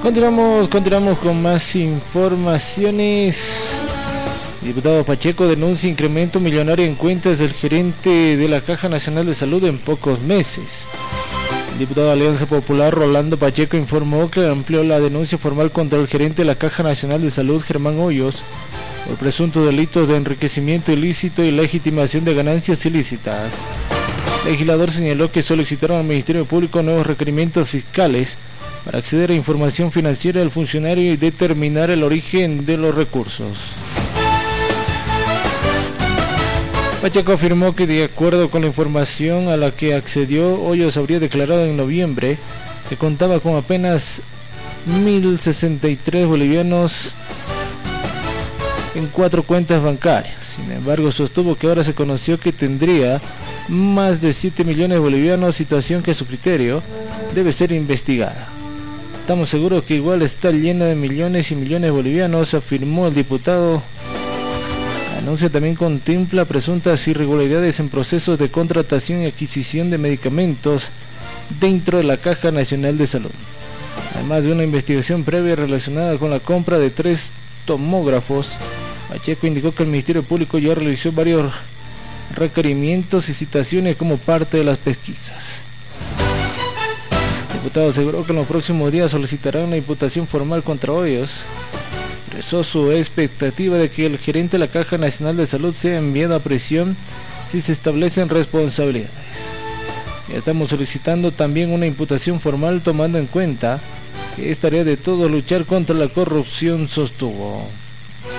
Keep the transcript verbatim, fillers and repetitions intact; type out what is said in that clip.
Continuamos, continuamos con más informaciones. El diputado Pacheco denuncia incremento millonario en cuentas del gerente de la Caja Nacional de Salud en pocos meses. El diputado de Alianza Popular, Rolando Pacheco, informó que amplió la denuncia formal contra el gerente de la Caja Nacional de Salud, Germán Hoyos, por presuntos delitos de enriquecimiento ilícito y legitimación de ganancias ilícitas. El legislador señaló que solicitaron al Ministerio Público nuevos requerimientos fiscales para acceder a información financiera del funcionario y determinar el origen de los recursos. Pacheco afirmó que, de acuerdo con la información a la que accedió, Hoyos habría declarado en noviembre que contaba con apenas mil sesenta y tres bolivianos en cuatro cuentas bancarias. Sin embargo, sostuvo que ahora se conoció que tendría más de siete millones de bolivianos, situación que a su criterio debe ser investigada. Estamos seguros que igual está llena de millones y millones de bolivianos, afirmó el diputado. La denuncia también contempla presuntas irregularidades en procesos de contratación y adquisición de medicamentos dentro de la Caja Nacional de Salud, además de una investigación previa relacionada con la compra de tres tomógrafos. Pacheco indicó que el Ministerio Público ya realizó varios requerimientos y citaciones como parte de las pesquisas. El diputado aseguró que en los próximos días solicitará una imputación formal contra Hoyos. Expresó su expectativa de que el gerente de la Caja Nacional de Salud sea enviado a prisión si se establecen responsabilidades. Ya estamos solicitando también una imputación formal, tomando en cuenta que es tarea de todos luchar contra la corrupción, sostuvo.